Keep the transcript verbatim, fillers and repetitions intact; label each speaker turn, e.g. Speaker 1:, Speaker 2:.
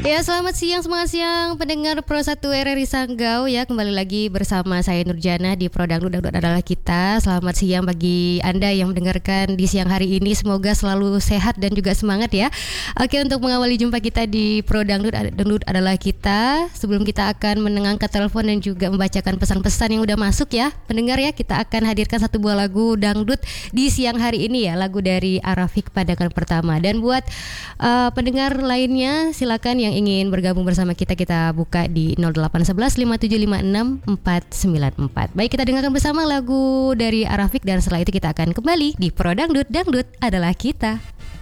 Speaker 1: Ya, selamat siang, semangat siang pendengar Pro satu R R I Sanggau ya. Kembali lagi bersama saya Nurjana di Pro Dangdut, Dangdut adalah kita. Selamat siang bagi Anda yang mendengarkan di siang hari ini. Semoga selalu sehat dan juga semangat ya. Oke, untuk mengawali jumpa kita di Pro Dangdut, Dangdut adalah kita. Sebelum kita akan mengangkat telepon dan juga membacakan pesan-pesan yang udah masuk ya, pendengar ya, kita akan hadirkan satu buah lagu dangdut di siang hari ini ya. Lagu dari Arafik Padakan Pertama. Dan buat uh, pendengar lainnya, silakan yang ingin bergabung bersama kita, kita buka di nol delapan satu satu lima tujuh lima enam empat sembilan empat. Baik, kita dengarkan bersama lagu dari Arafik dan setelah itu kita akan kembali di Pro Dangdut, Dangdut adalah kita.